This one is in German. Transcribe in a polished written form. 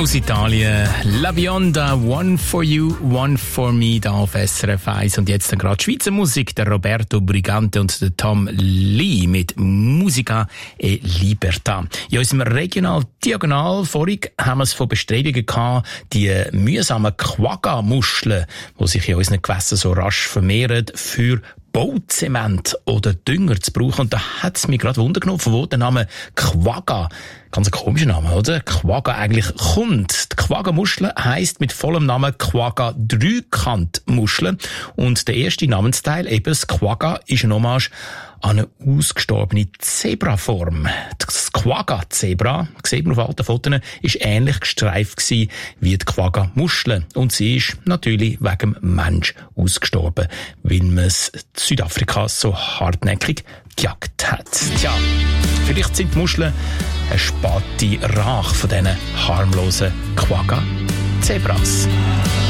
Aus Italien, La Bionda, One for You, One for Me, da auf SRF 1. Und jetzt dann gerade Schweizer Musik, der Roberto Brigante und der Tom Lee mit Musica e Libertà. In unserem Regional Diagonal vorig haben wir es von Bestrebungen gehabt, die mühsamen Quagga-Muscheln, die sich in unseren Gewässern so rasch vermehren, für Bauzement oder Dünger zu brauchen. Und da hat es mich gerade Wunder genommen, von wo der Name Quagga, ganz ein komischer Name, oder? Quagga eigentlich kommt. Die Quagga-Muschel heisst mit vollem Namen Quagga-Dreikantmuschel. Und der erste Namensteil, eben das Quagga, ist eine Hommage an eine ausgestorbene Zebraform. Das Quagga-Zebra, sieht man auf alten Fotos, ist ähnlich gestreift gewesen wie die Quagga-Muschel. Und sie ist natürlich wegen dem Mensch ausgestorben, weil man es in Südafrika so hartnäckig gejagt hat. Tja, vielleicht sind die Muscheln eine späte Rache von diesen harmlosen Quagga-Zebras.